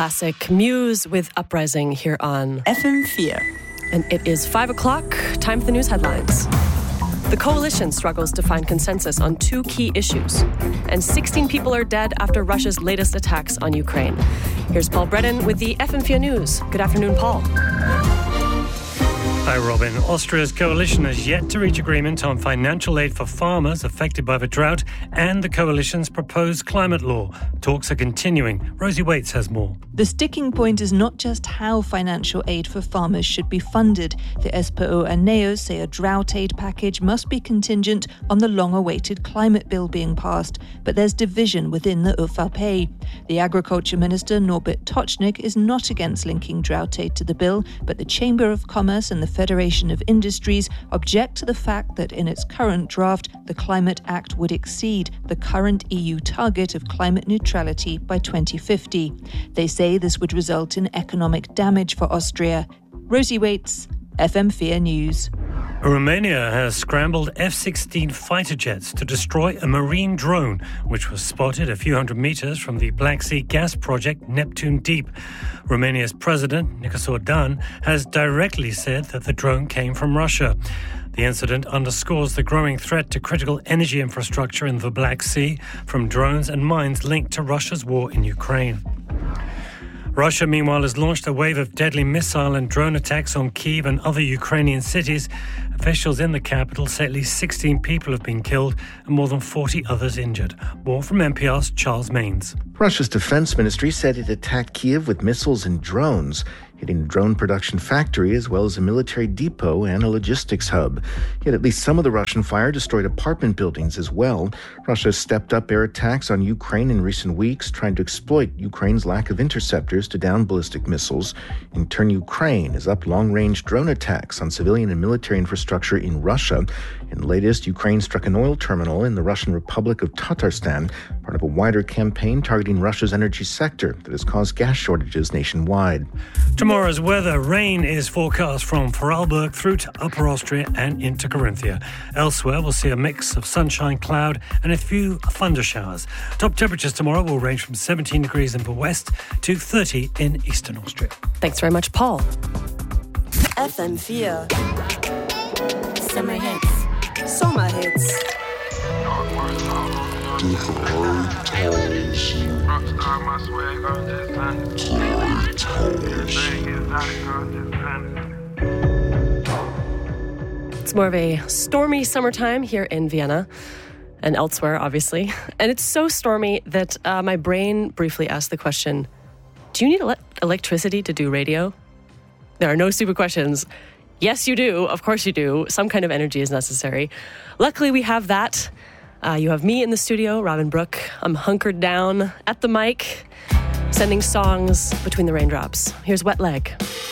classic Muse with Uprising here on FM4. And it is 5 o'clock, time for the news headlines. The coalition struggles to find consensus on two key issues, and 16 people are dead after Russia's latest attacks on Ukraine. Here's Paul Bredin with the FM4 News. Good afternoon, Paul. Hi, Robin. Austria's coalition has yet to reach agreement on financial aid for farmers affected by the drought and the coalition's proposed climate law. Talks are continuing. Rosie Waits has more. The sticking point is not just how financial aid for farmers should be funded. The SPÖ and NEOS say a drought aid package must be contingent on the long-awaited climate bill being passed. But there's division within the ÖVP. The Agriculture Minister, Norbert Tocznik, is not against linking drought aid to the bill, but the Chamber of Commerce and the Federation of Industries object to the fact that in its current draft, the Climate Act would exceed the current EU target of climate neutrality by 2050. They say this would result in economic damage for Austria. Rosie Waits, FM4 News. Romania has scrambled F-16 fighter jets to destroy a marine drone, which was spotted a few hundred meters from the Black Sea gas project Neptune Deep. Romania's president, Nicolae Dan, has directly said that the drone came from Russia. The incident underscores the growing threat to critical energy infrastructure in the Black Sea from drones and mines linked to Russia's war in Ukraine. Russia, meanwhile, has launched a wave of deadly missile and drone attacks on Kyiv and other Ukrainian cities. Officials in the capital say at least 16 people have been killed and more than 40 others injured. More from NPR's Charles Mains. Russia's defense ministry said it attacked Kyiv with missiles and drones, hitting a drone production factory as well as a military depot and a logistics hub. Yet at least some of the Russian fire destroyed apartment buildings as well. Russia stepped up air attacks on Ukraine in recent weeks, trying to exploit Ukraine's lack of interceptors to down ballistic missiles. In turn, Ukraine is up long-range drone attacks on civilian and military infrastructure in Russia. In the latest, Ukraine struck an oil terminal in the Russian Republic of Tatarstan, part of a wider campaign targeting Russia's energy sector that has caused gas shortages nationwide. Tomorrow's weather: rain is forecast from Vorarlberg through to Upper Austria and into Carinthia. Elsewhere, we'll see a mix of sunshine, cloud and a few thunder showers. Top temperatures tomorrow will range from 17 degrees in the west to 30 in eastern Austria. Thanks very much, Paul. FM4. Summer hits. Summer hits. It's more of a stormy summertime here in Vienna and elsewhere, obviously. And it's so stormy that my brain briefly asked the question, do you need electricity to do radio? There are no stupid questions. Yes, you do. Of course you do. Some kind of energy is necessary. Luckily, we have that. You have me in the studio, Robin Brooke. I'm hunkered down at the mic, sending songs between the raindrops. Here's Wet Leg.